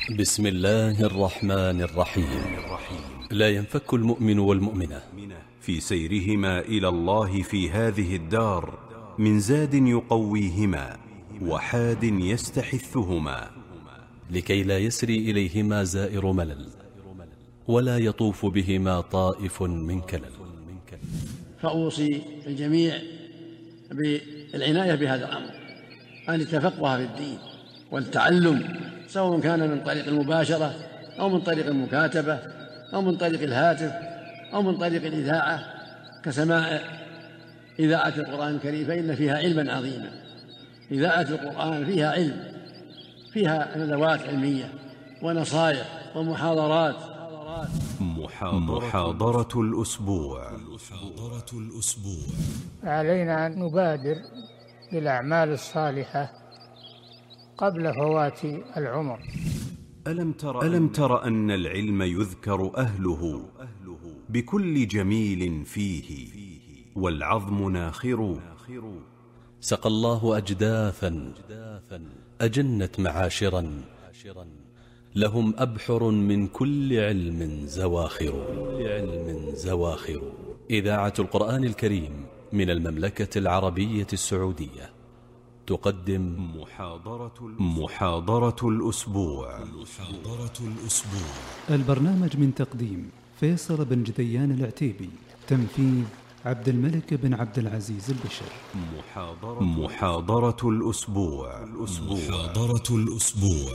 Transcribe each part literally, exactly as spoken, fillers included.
بسم الله الرحمن الرحيم. لا ينفك المؤمن والمؤمنة في سيرهما إلى الله في هذه الدار من زاد يقويهما وحاد يستحثهما، لكي لا يسري إليهما زائر ملل ولا يطوف بهما طائف من كلل. فأوصي الجميع بالعناية بهذا الأمر، أن يتفقه في الدين والتعلم، سواء كان من طريق المباشرة أو من طريق المكاتبة أو من طريق الهاتف أو من طريق الإذاعة كسماع إذاعة القرآن الكريم، فإن فيها علما عظيما. إذاعة القرآن فيها علم، فيها ندوات علمية ونصائح ومحاضرات. محاضرة الأسبوع. علينا أن نبادر بالأعمال الصالحة قبل فوات العمر. ألم تر, ألم تر أن العلم يذكر أهله بكل جميل فيه والعظم ناخر. سقى الله أجداثا أجنت معاشرا، لهم أبحر من كل علم زواخر. إذاعة القرآن الكريم من المملكة العربية السعودية تقدم محاضرة, محاضرة الأسبوع. البرنامج من تقديم فيصل بن جذيان العتيبي، تنفيذ عبد الملك بن عبد العزيز البشر. محاضرة, محاضرة الأسبوع. محاضرة الأسبوع.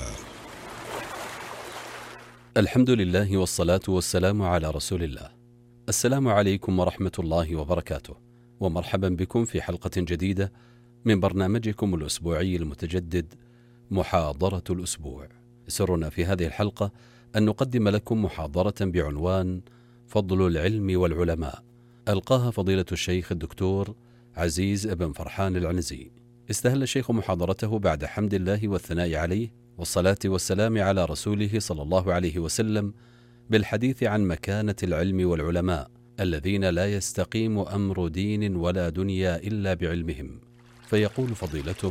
الحمد لله والصلاة والسلام على رسول الله. السلام عليكم ورحمة الله وبركاته، ومرحبا بكم في حلقة جديدة من برنامجكم الأسبوعي المتجدد محاضرة الأسبوع. سرنا في هذه الحلقة أن نقدم لكم محاضرة بعنوان فضل العلم والعلماء، ألقاها فضيلة الشيخ الدكتور عزيز بن فرحان العنزي. استهل الشيخ محاضرته بعد حمد الله والثناء عليه والصلاة والسلام على رسوله صلى الله عليه وسلم بالحديث عن مكانة العلم والعلماء الذين لا يستقيم أمر دين ولا دنيا إلا بعلمهم. فيقول فضيلته: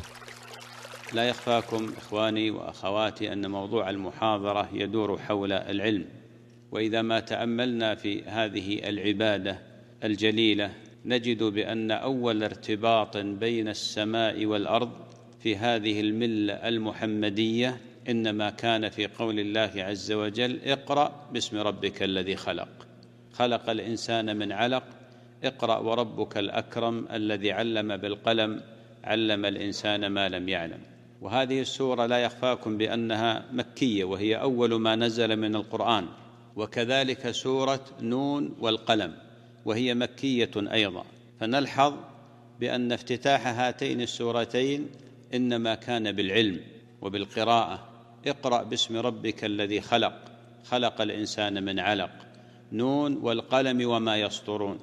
لا يخفاكم إخواني وأخواتي أن موضوع المحاضرة يدور حول العلم، وإذا ما تأملنا في هذه العبادة الجليلة نجد بأن أول ارتباط بين السماء والأرض في هذه الملة المحمدية إنما كان في قول الله عز وجل: اقرأ باسم ربك الذي خلق خلق الإنسان من علق اقرأ وربك الأكرم الذي علم بالقلم علم الإنسان ما لم يعلم. وهذه السورة لا يخفاكم بأنها مكية، وهي أول ما نزل من القرآن، وكذلك سورة نون والقلم وهي مكية أيضا. فنلحظ بأن افتتاح هاتين السورتين إنما كان بالعلم وبالقراءة. اقرأ باسم ربك الذي خلق خلق الإنسان من علق، نون والقلم وما يسطرون.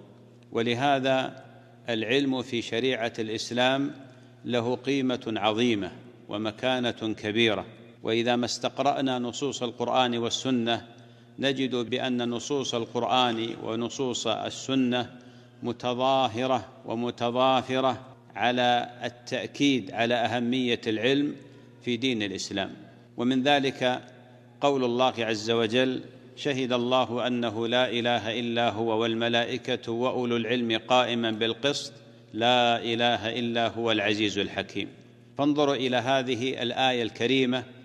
ولهذا العلم في شريعة الإسلام له قيمة عظيمة ومكانة كبيرة. وإذا ما استقرأنا نصوص القرآن والسنة نجد بأن نصوص القرآن ونصوص السنة متظاهرة ومتضافرة على التأكيد على أهمية العلم في دين الإسلام. ومن ذلك قول الله عز وجل: شهد الله أنه لا إله إلا هو والملائكة وأولو العلم قائما بالقسط لا إله إلا هو العزيز الحكيم. فانظروا إلى هذه الآية الكريمة